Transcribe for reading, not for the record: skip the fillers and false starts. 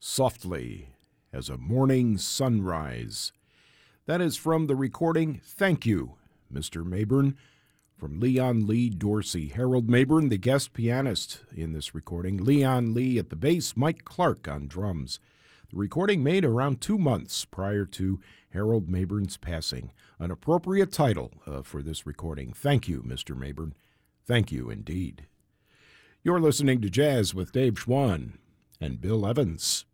softly as a morning sunrise. That is from the recording Thank You, Mr. Mabern, from Leon Lee Dorsey. Harold Mabern, the guest pianist in this recording. Leon Lee at the bass, Mike Clark on drums. The recording made around 2 months prior to Harold Mabern's passing. An appropriate title for this recording. Thank you, Mr. Mabern. Thank you indeed. You're listening to Jazz with Dave Schwann and Bill Evans.